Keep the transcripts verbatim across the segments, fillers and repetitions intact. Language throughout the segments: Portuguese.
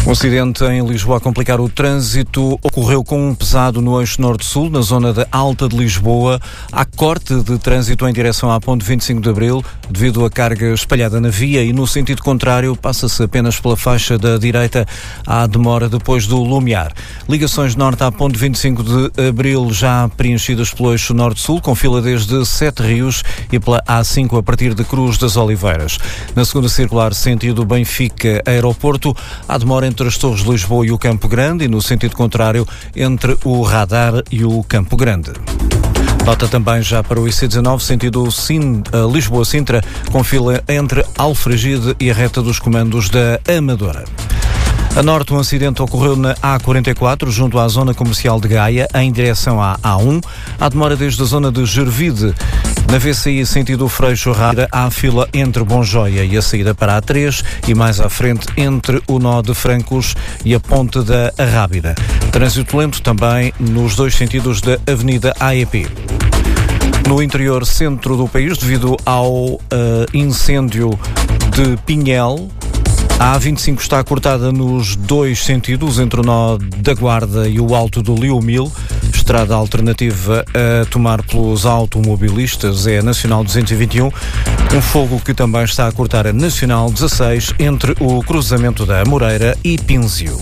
Um acidente em Lisboa a complicar o trânsito ocorreu com um pesado no eixo norte-sul, na zona da Alta de Lisboa. Há corte de trânsito em direção à ponte vinte e cinco de Abril, devido à carga espalhada na via, e no sentido contrário passa-se apenas pela faixa da direita. Há demora depois do Lumiar. Ligações norte à ponte vinte e cinco de Abril já preenchidas pelo eixo norte-sul, com fila desde Sete Rios e pela A cinco a partir de Cruz das Oliveiras. Na segunda circular, sentido Benfica-Aeroporto, há demora entre as Torres de Lisboa e o Campo Grande, e no sentido contrário entre o Radar e o Campo Grande. Nota também já para o I C dezanove, sentido Lisboa-Sintra, com fila entre Alfragide e a reta dos comandos da Amadora. A norte, um acidente ocorreu na A quarenta e quatro, junto à zona comercial de Gaia, em direção à A um. Há demora desde a zona de Gervide. Na V C I, sentido Freixo Rábida, há fila entre Bonjoia e a saída para a A três, e mais à frente entre o nó de Francos e a ponte da Rábida. Trânsito lento também nos dois sentidos da Avenida A E P. No interior centro do país, devido ao uh, incêndio de Pinhel, a A vinte e cinco está cortada nos dois sentidos, entre o nó da Guarda e o Alto do Liomil. Estrada alternativa a tomar pelos automobilistas é a Nacional duzentos e vinte e um. Um fogo que também está a cortar a Nacional dezasseis entre o cruzamento da Amoreira e Pínzio.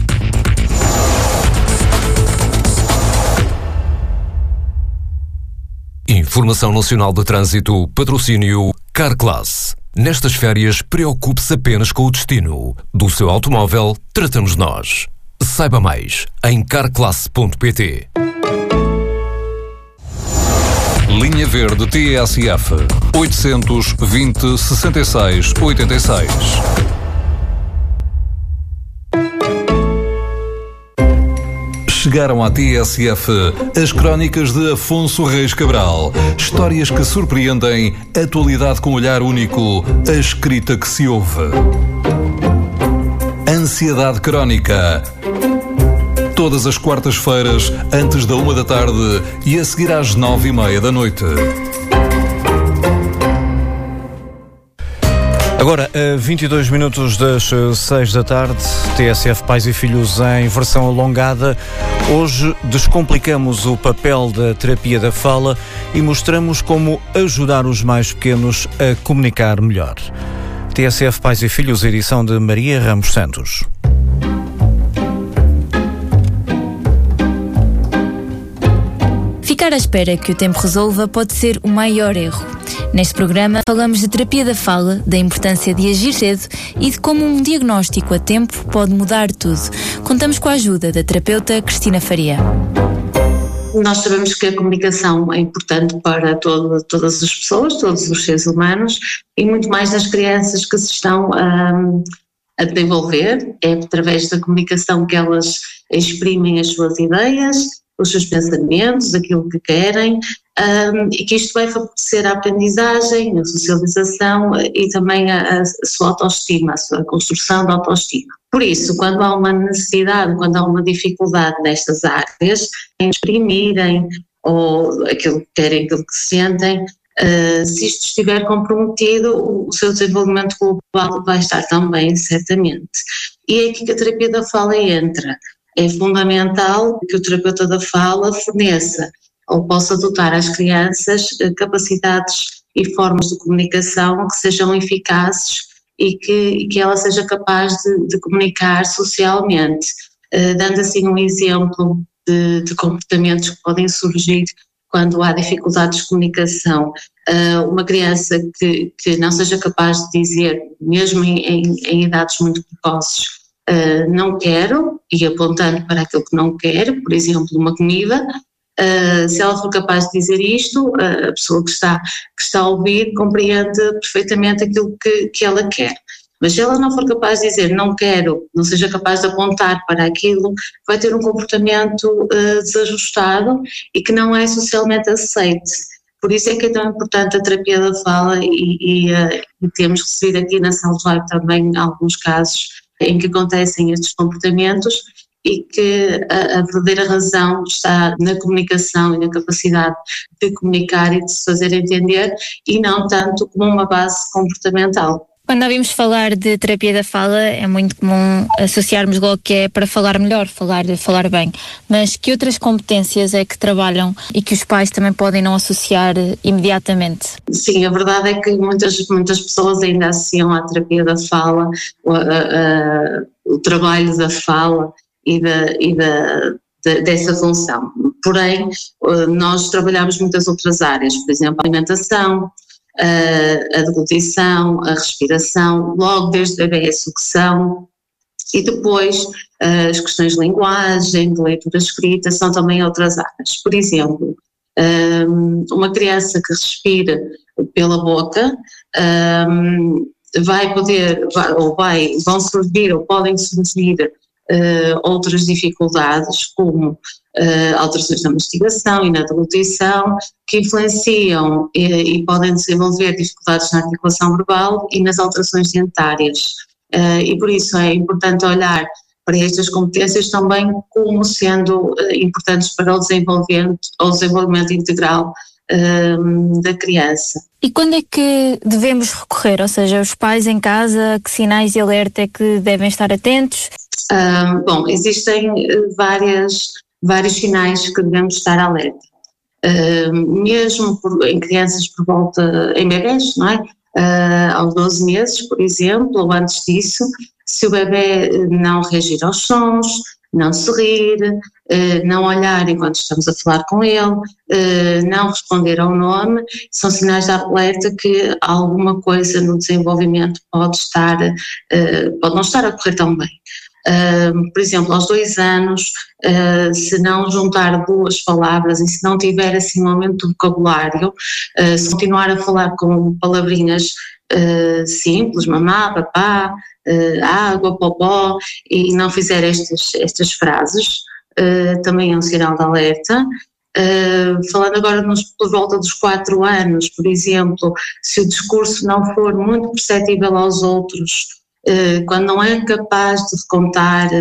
Informação Nacional de Trânsito, patrocínio Carclass. Nestas férias, preocupe-se apenas com o destino. Do seu automóvel, tratamos nós. Saiba mais em carclass ponto pt. Linha Verde T S F oitocentos, vinte, sessenta e seis, oitenta e seis. Chegaram à T S F as crónicas de Afonso Reis Cabral. Histórias que surpreendem, atualidade com olhar único, a escrita que se ouve. Ansiedade Crónica. Todas as quartas-feiras, antes da uma da tarde e a seguir às nove e meia da noite. Agora, a vinte e dois minutos das seis da tarde, T S F Pais e Filhos em versão alongada. Hoje descomplicamos o papel da terapia da fala e mostramos como ajudar os mais pequenos a comunicar melhor. T S F Pais e Filhos, edição de Maria Ramos Santos. Ficar à espera que o tempo resolva pode ser o maior erro. Neste programa falamos de terapia da fala, da importância de agir cedo e de como um diagnóstico a tempo pode mudar tudo. Contamos com a ajuda da terapeuta Cristina Faria. Nós sabemos que a comunicação é importante para todo, todas as pessoas, todos os seres humanos, e muito mais nas crianças que se estão um, a desenvolver. É através da comunicação que elas exprimem as suas ideias, os seus pensamentos, aquilo que querem, um, e que isto vai favorecer a aprendizagem, a socialização e também a, a sua autoestima, a sua construção da autoestima. Por isso, quando há uma necessidade, quando há uma dificuldade nestas áreas, em exprimirem ou aquilo que querem, aquilo que sentem, uh, se isto estiver comprometido, o seu desenvolvimento global vai estar também, certamente. E é aqui que a terapia da fala entra. É fundamental que o terapeuta da fala forneça ou possa dotar às crianças capacidades e formas de comunicação que sejam eficazes e que, que ela seja capaz de, de comunicar socialmente, uh, dando assim um exemplo de, de comportamentos que podem surgir quando há dificuldades de comunicação. Uh, uma criança que, que não seja capaz de dizer, mesmo em, em, em idades muito precoces, Uh, não quero, e apontando para aquilo que não quer, por exemplo, uma comida, uh, se ela for capaz de dizer isto, uh, a pessoa que está, que está a ouvir compreende perfeitamente aquilo que, que ela quer. Mas se ela não for capaz de dizer não quero, não seja capaz de apontar para aquilo, vai ter um comportamento uh, desajustado e que não é socialmente aceite. Por isso é que é tão importante a terapia da fala e, e, uh, e temos recebido aqui na Salvador também alguns casos em que acontecem estes comportamentos e que a, a verdadeira razão está na comunicação e na capacidade de comunicar e de se fazer entender e não tanto como uma base comportamental. Quando ouvimos falar de terapia da fala, é muito comum associarmos logo que é para falar melhor, falar, falar bem. Mas que outras competências é que trabalham e que os pais também podem não associar imediatamente? Sim, a verdade é que muitas, muitas pessoas ainda associam à terapia da fala o, a, a, o trabalho da fala e, da, e da, de, dessa função. Porém, nós trabalhamos muitas outras áreas, por exemplo, a alimentação, a deglutição, a respiração, logo desde o bebê a sucção, e depois as questões de linguagem, de leitura escrita, são também outras áreas. Por exemplo, uma criança que respira pela boca vai poder, ou vai, vão surgir ou podem surgir outras dificuldades, como Uh, alterações na mastigação e na deglutição, que influenciam e, e podem desenvolver dificuldades na articulação verbal e nas alterações dentárias. Uh, e por isso é importante olhar para estas competências também como sendo uh, importantes para o desenvolvimento, o desenvolvimento integral uh, da criança. E quando é que devemos recorrer? Ou seja, os pais em casa, que sinais de alerta é que devem estar atentos? Uh, bom, existem várias... vários sinais que devemos estar alerta, uh, mesmo por, em crianças por volta, em bebés, não é? Uh, aos doze meses, por exemplo, ou antes disso, se o bebê não reagir aos sons, não sorrir, uh, não olhar enquanto estamos a falar com ele, uh, não responder ao nome, são sinais de alerta que alguma coisa no desenvolvimento pode estar, uh, pode não estar a correr tão bem. Uh, por exemplo, aos dois anos, uh, se não juntar duas palavras e se não tiver assim um aumento do vocabulário, uh, se continuar a falar com palavrinhas uh, simples, mamá, papá, uh, água, popó, e não fizer estas, estas frases, uh, também é um sinal de alerta. Uh, falando agora nos, por volta dos quatro anos, por exemplo, se o discurso não for muito perceptível aos outros, quando não é capaz de contar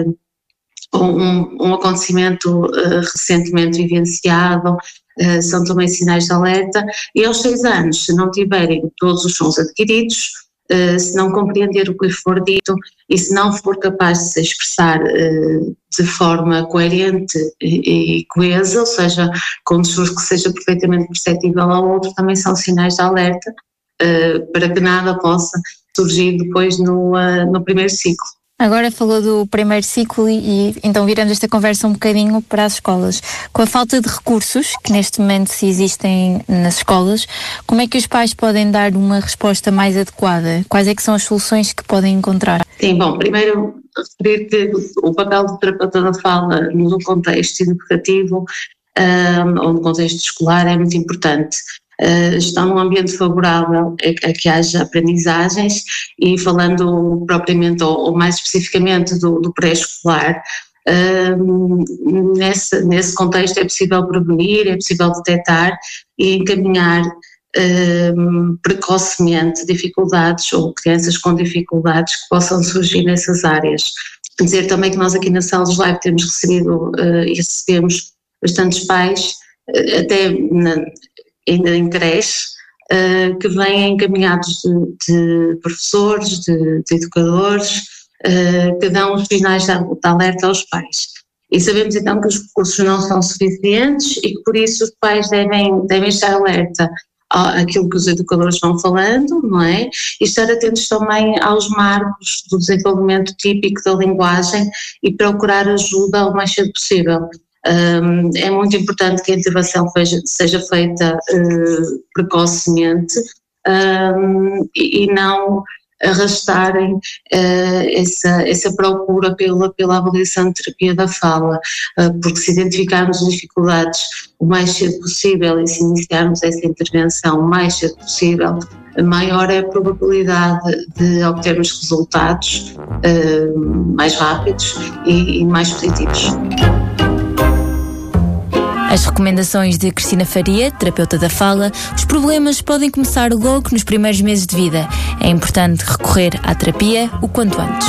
um, um acontecimento uh, recentemente vivenciado, uh, são também sinais de alerta. E aos seis anos, se não tiverem todos os sons adquiridos, uh, se não compreender o que lhe for dito e se não for capaz de se expressar uh, de forma coerente e, e coesa, ou seja, com um discurso que seja perfeitamente perceptível ao outro, também são sinais de alerta uh, para que nada possa surgir depois no, uh, no primeiro ciclo. Agora falou do primeiro ciclo e, e então viramos esta conversa um bocadinho para as escolas. Com a falta de recursos que neste momento se existem nas escolas, como é que os pais podem dar uma resposta mais adequada? Quais é que são as soluções que podem encontrar? Sim, bom, primeiro referir que o papel do terapeuta da fala no contexto educativo um, ou no contexto escolar é muito importante. Uh, estão num ambiente favorável a, a que haja aprendizagens e falando propriamente ou, ou mais especificamente do, do pré-escolar, uh, nesse, nesse contexto é possível prevenir, é possível detectar e encaminhar uh, precocemente dificuldades ou crianças com dificuldades que possam surgir nessas áreas. Dizer também que nós aqui na Sala dos Live temos recebido uh, e recebemos bastantes pais, uh, até na ainda em creche, uh, que vêm encaminhados de, de professores, de, de educadores, uh, que dão os sinais de, de alerta aos pais. E sabemos então que os recursos não são suficientes e que por isso os pais devem, devem estar alerta àquilo que os educadores vão falando, não é? E estar atentos também aos marcos do desenvolvimento típico da linguagem e procurar ajuda o mais cedo possível. Um, é muito importante que a intervenção seja, seja feita uh, precocemente um, e, e não arrastarem uh, essa, essa procura pela, pela avaliação de terapia da fala, uh, porque se identificarmos as dificuldades o mais cedo possível e se iniciarmos essa intervenção o mais cedo possível, maior é a probabilidade de obtermos resultados uh, mais rápidos e, e mais positivos. As recomendações de Cristina Faria, terapeuta da fala, os problemas podem começar logo nos primeiros meses de vida. É importante recorrer à terapia o quanto antes.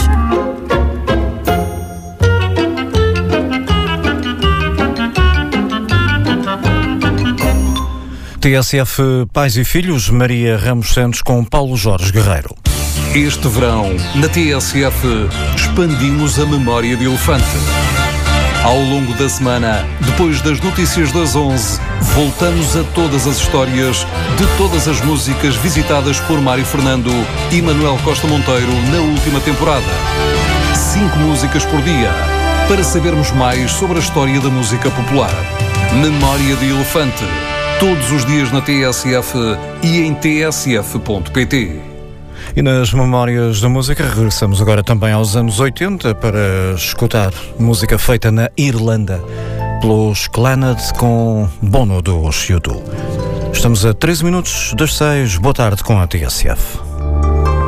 T S F Pais e Filhos, Maria Ramos Santos com Paulo Jorge Guerreiro. Este verão, na T S F, expandimos a memória de elefante. Ao longo da semana, depois das notícias das onze, voltamos a todas as histórias de todas as músicas visitadas por Mário Fernando e Manuel Costa Monteiro na última temporada. Cinco músicas por dia, para sabermos mais sobre a história da música popular. Memória de Elefante, todos os dias na T S F e em t s f ponto p t. E nas memórias da música regressamos agora também aos anos oitenta para escutar música feita na Irlanda pelos Clannad com Bono dos U dois. Estamos a treze minutos das seis. Boa tarde com a T S F.